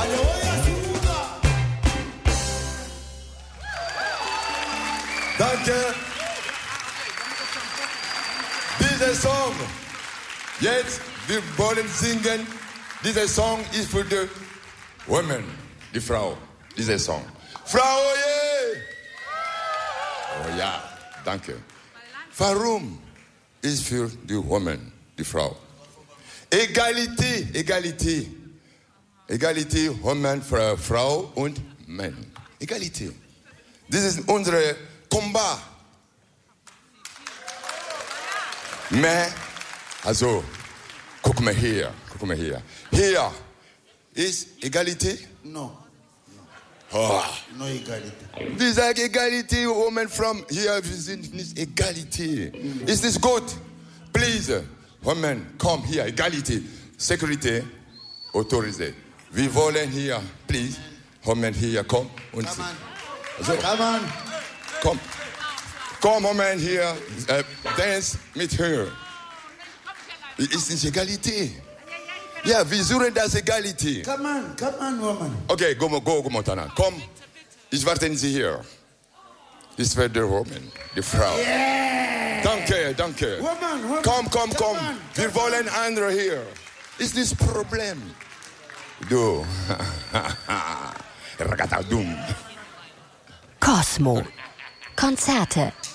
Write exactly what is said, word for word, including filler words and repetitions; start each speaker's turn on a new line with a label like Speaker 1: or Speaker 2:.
Speaker 1: Danke. Dieser Song, jetzt, wir wollen singen. Dieser Song ist für die Women, die Frau. Dieser Song. Frau, yeah. Oh ja, danke. Warum ist für die Women, die Frau? Egalité, Egalité. Egalité, Women, Frau und Mann. Egalité. Das ist unser Combat. Mais, also, guck mal hier, guck mal hier. Hier ist Egalité?
Speaker 2: No.
Speaker 1: Oh.
Speaker 2: No Egalité.
Speaker 1: Wir sagen Egalité, Women from hier, wir sind nicht Egalité. Mm. Ist das gut? Please, Women, komm hier, Egalité. Security, autorisé. Wir wollen hier, please, Women hier, komm. Und
Speaker 2: Come on.
Speaker 1: Also,
Speaker 2: Come on.
Speaker 1: komm. Komm, Moment hier, äh, dance mit her. Ist nicht Egalité. Ja, wir suchen das Egalité.
Speaker 2: Come on, come on, woman.
Speaker 1: Okay, go, go, go, Montana. Komm, ich warte Sie hier. Das wird die Woman, die Frau.
Speaker 2: Yeah.
Speaker 1: Danke, danke.
Speaker 2: Woman, woman.
Speaker 1: Komm, komm, komm.
Speaker 2: On,
Speaker 1: Wir wollen andere hier. Ist das Problem? Du. Ragazza dumm.
Speaker 3: Cosmo. Konzerte.